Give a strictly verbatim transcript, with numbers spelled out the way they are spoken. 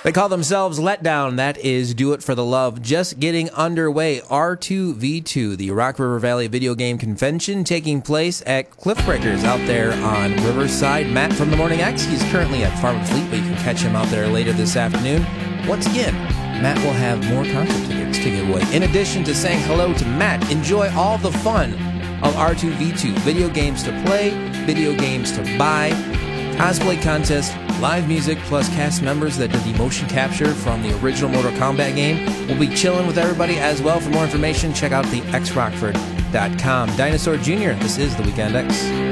They call themselves Letdown. That is Do It for the Love. Just getting underway. R two V two, the Rock River Valley Video Game Convention, taking place at Cliffbreakers out there on Riverside. Matt from the Morning X, he's currently at Farm and Fleet, but you can catch him out there later this afternoon. Once again, Matt will have more concert tickets to give away. In addition to saying hello to Matt, enjoy all the fun of R two V two. Video games to play, video games to buy, cosplay contest, live music, plus cast members that did the motion capture from the original Mortal Kombat game. We'll be chilling with everybody as well. For more information, check out the x rockford dot com. Dinosaur Junior, this is the Weekend X.